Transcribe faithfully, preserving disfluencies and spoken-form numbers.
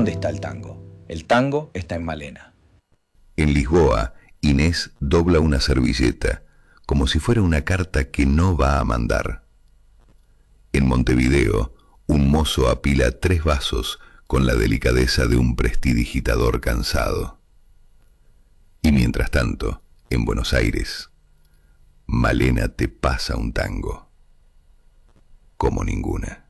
¿Dónde está el tango? El tango está en Malena. En Lisboa, Inés dobla una servilleta, como si fuera una carta que no va a mandar. En Montevideo, un mozo apila tres vasos con la delicadeza de un prestidigitador cansado. Y mientras tanto, en Buenos Aires, Malena te pasa un tango como ninguna.